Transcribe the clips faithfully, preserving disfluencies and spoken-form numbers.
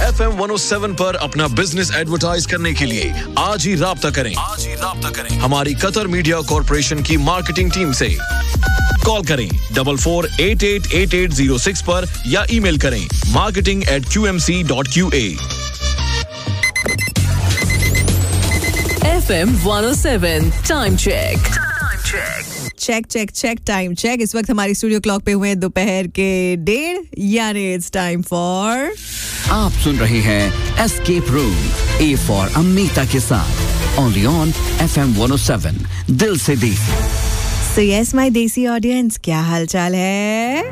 F M one O seven पर अपना business advertise करने के लिए आज ही राब्ता करें आज ही राब्ता करें हमारी कतर मीडिया कॉर्पोरेशन की मार्केटिंग टीम से। कॉल करें double four eight eight eight eight zero six पर या ईमेल करें marketing eight Q M C dot Q A. F M one O seven time check check check check time check. इस वक्त हमारी studio clock पे हुए दोपहर के डेढ़, यानी इट्स टाइम फॉर। आप सुन रहे हैं escape room A for Amita के साथ only on F M one O seven दिल से देसी। सो यस माय देसी ऑडियंस, क्या हाल चाल है?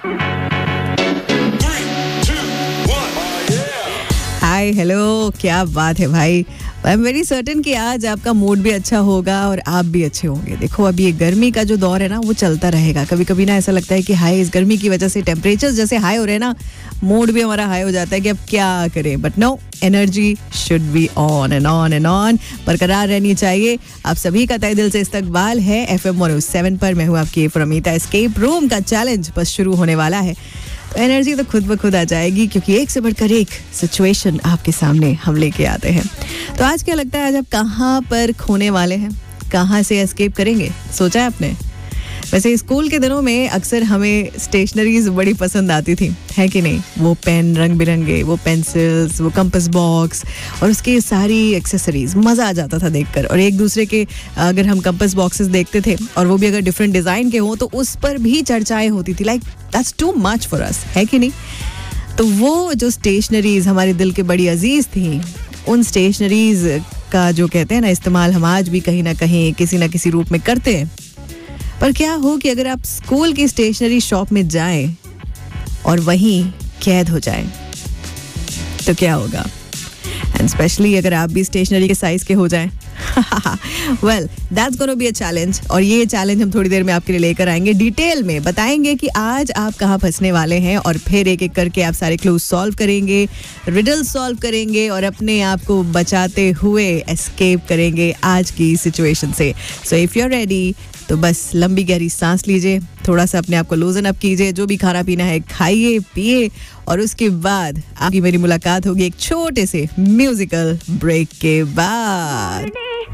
हाय हेलो, क्या बात है भाई। आई एम वेरी सर्टेन कि आज आपका मूड भी अच्छा होगा और आप भी अच्छे होंगे। देखो अभी ये गर्मी का जो दौर है ना वो चलता रहेगा। कभी कभी ना ऐसा लगता है कि हाय इस गर्मी की वजह से टेम्परेचर जैसे हाई हो रहे हैं ना, मूड भी हमारा हाई हो जाता है कि अब क्या करें। But no, energy should be on and on and on, बरकरार रहनी चाहिए। आप सभी का तहे दिल से इस्तकबाल है F M one O seven पर। मैं हूँ आपकी फरमीता। एस्केप रूम का चैलेंज बस शुरू होने वाला है, तो एनर्जी तो खुद ब खुद आ जाएगी, क्योंकि एक से बढ़कर एक सिचुएशन आपके सामने हम लेके आते हैं। तो आज क्या लगता है, आज आप कहाँ पर खोने वाले हैं, कहाँ से एस्केप करेंगे, सोचा है आपने? वैसे स्कूल के दिनों में अक्सर हमें स्टेशनरीज बड़ी पसंद आती थी, है कि नहीं? वो पेन रंग बिरंगे, वो पेंसिल्स, वो कंपास बॉक्स और उसकी सारी एक्सेसरीज, मज़ा आ जाता था देखकर। और एक दूसरे के अगर हम कंपास बॉक्सेस देखते थे और वो भी अगर डिफरेंट डिज़ाइन के हों तो उस पर भी चर्चाएं होती थी, like that's too much for us, है कि नहीं? तो वो जो स्टेशनरीज हमारे दिल के बड़ी अजीज थी, उन स्टेशनरीज का जो कहते हैं ना इस्तेमाल हम आज भी कहीं ना कहीं किसी ना किसी रूप में करते हैं। पर क्या हो कि अगर आप स्कूल की स्टेशनरी शॉप में जाएं और वहीं कैद हो जाएं तो क्या होगा? एंड स्पेशली अगर आप भी स्टेशनरी के साइज के हो जाएं। Well that's gonna be a challenge, और ये चैलेंज हम थोड़ी देर में आपके लिए लेकर आएंगे। डिटेल में बताएंगे कि आज आप कहाँ फंसने वाले हैं, और फिर एक एक करके आप सारे क्लूज सॉल्व करेंगे, रिडल सॉल्व करेंगे और अपने आप को बचाते हुए एस्केप करेंगे आज की सिचुएशन से। So if you are ready तो बस लंबी गहरी सांस लीजिए, थोड़ा सा अपने आप को लूजन अप कीजिए, जो भी खाना पीना है खाइए पिए, और उसके बाद आपकी मेरी मुलाकात होगी एक छोटे से म्यूजिकल ब्रेक के बाद।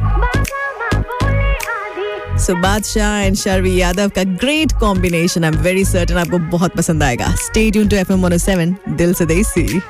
सो बादशाह एंड शर्वी यादव का great combination, I am very certain आपको बहुत पसंद आएगा। Stay tuned to F M one O seven दिल से देसी।